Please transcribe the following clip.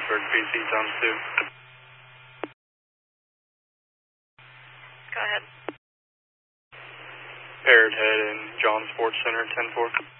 Pittsburgh PC times 2. Go ahead. Parrot Head and John Sports Center 10-4.